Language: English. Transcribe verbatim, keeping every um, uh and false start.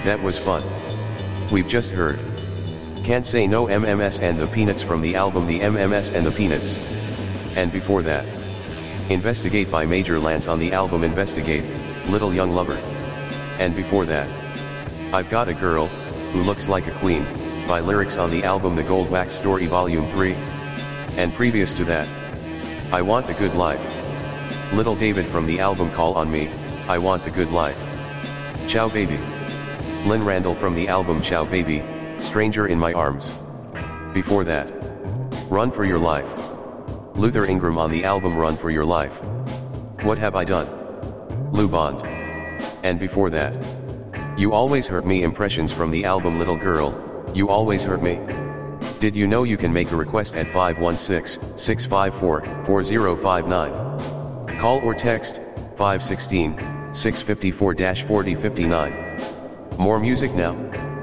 That was fun. We've just heard Can't Say No M M S and the Peanuts from the album The M M S and the Peanuts. And before that, Investigate by Major Lance on the album Investigate, Little Young Lover. And before that, I've Got a Girl, Who Looks Like a Queen, by Lyrics on the album The Gold Wax Story Volume three. And previous to that, I Want the Good Life, Little David from the album Call on Me, I Want the Good Life. Ciao Baby, Lynn Randall from the album Ciao Baby, Stranger in My Arms. Before that, Run for Your Life, Luther Ingram on the album Run for Your Life. What Have I Done? Lou Bond. And before that, You Always Hurt Me impressions from the album Little Girl, You Always Hurt Me. Did you know you can make a request at five one six, six five four, four zero five nine? Call or text, five one six, six five four, four zero five nine. More music now.